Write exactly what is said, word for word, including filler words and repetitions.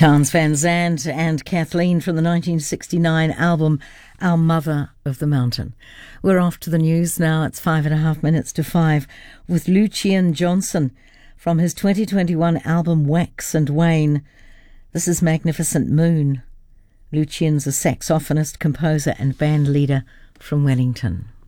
Townes Van Zandt and Kathleen from the nineteen sixty-nine album Our Mother of the Mountain. We're off to the news now. It's five and a half minutes to five with Lucian Johnson from his twenty twenty-one album Wax and Wane. This is Magnificent Moon. Lucian's a saxophonist, composer and band leader from Wellington.